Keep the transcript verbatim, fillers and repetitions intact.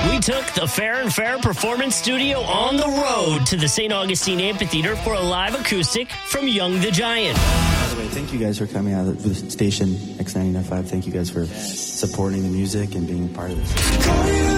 We took the Fair and Fair Performance Studio on the road to the Saint Augustine Amphitheater for a live acoustic from Young the Giant. By the way, thank you guys for coming out of the station X ninety-nine point five. Thank you guys for supporting the music and being a part of this.